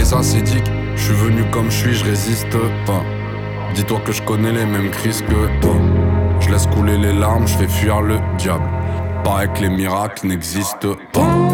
les acédiques. Je suis venu comme je suis, je résiste pas. Dis-toi que je connais les mêmes crises que toi. Je laisse couler les larmes, je fais fuir le diable. Paraît que les miracles n'existent pas.